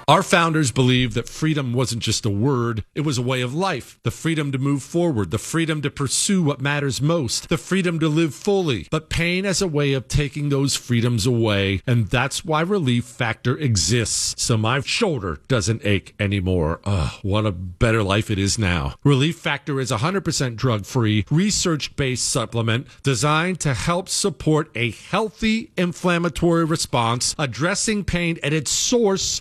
Our founders believed that freedom wasn't just a word, it was a way of life. The freedom to move forward, the freedom to pursue what matters most, the freedom to live fully. But pain has a way of taking those freedoms away, and that's why Relief Factor exists. So my shoulder doesn't ache anymore. What a better life it is now. Relief Factor is 100% drug-free, research-based supplement designed to help support a healthy inflammatory response, addressing pain at its source